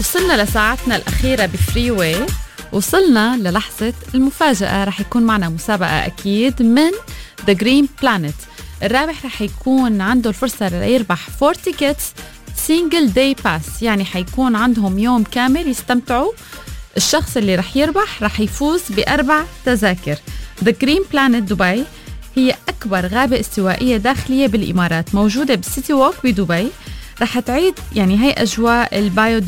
وصلنا لساعتنا الأخيرة بفري واي. وصلنا للحظة المفاجأة. رح يكون معنا مسابقة أكيد من The Green Planet. الرابح رح يكون عنده الفرصة ليربح 4 tickets single day pass، يعني حيكون عندهم يوم كامل يستمتعوا. الشخص اللي رح يربح رح يفوز ب4 تذاكر. The Green Planet دبي هي أكبر غابة استوائية داخلية بالإمارات، موجودة بالسيتي ووك بدبي. رح تعيد يعني هي أجواء البايو